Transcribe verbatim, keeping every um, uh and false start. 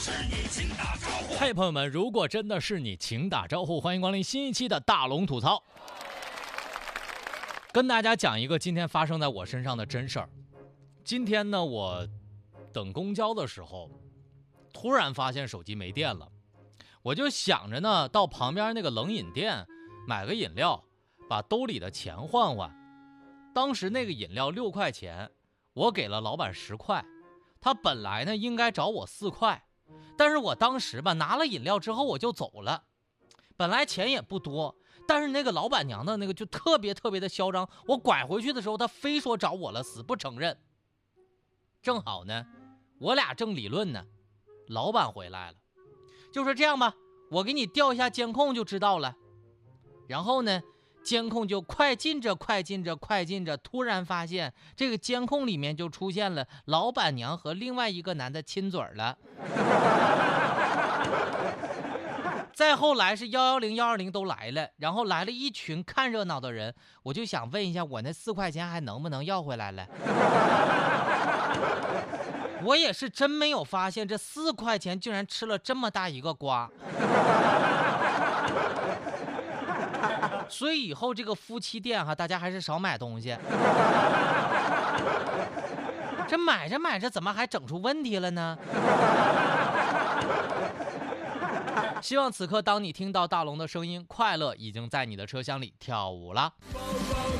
嘿，朋友们，如果真的是你，请打招呼，欢迎光临新一期的大龙吐槽。跟大家讲一个今天发生在我身上的真事儿。今天呢，我等公交的时候，突然发现手机没电了，我就想着呢，到旁边那个冷饮店买个饮料，把兜里的钱换换。当时那个饮料六块钱，我给了老板十块，他本来呢应该找我四块，但是我当时吧拿了饮料之后我就走了，本来钱也不多，但是那个老板娘的那个就特别特别的嚣张，我拐回去的时候，他非说找我了，死不承认。正好呢，我俩正理论呢，老板回来了，就说这样吧，我给你调一下监控就知道了。然后呢，监控就快进着快进着快进着，突然发现这个监控里面就出现了老板娘和另外一个男的亲嘴了。再后来是一一零一二零都来了，然后来了一群看热闹的人，我就想问一下，我那四块钱还能不能要回来了？我也是真没有发现这四块钱竟然吃了这么大一个瓜。所以以后这个夫妻店哈，大家还是少买东西。这买着买着怎么还整出问题了呢？希望此刻当你听到大龙的声音，快乐已经在你的车厢里跳舞了。